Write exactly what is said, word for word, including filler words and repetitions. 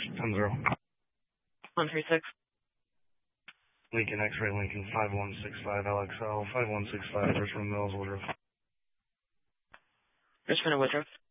ten zero. one three six. Lincoln X-ray Lincoln five one six five L X L five one six five Richmond Mills Woodruff. Richmond and Woodruff.